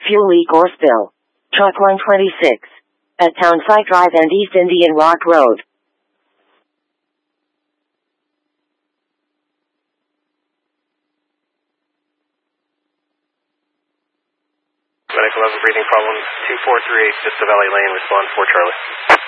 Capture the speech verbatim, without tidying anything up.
fuel leak or spill. Truck one twenty-six. At Townside Drive and East Indian Rock Road. Medic eleven breathing problems, two four three eight, Vista Valley Lane, respond for Charlie.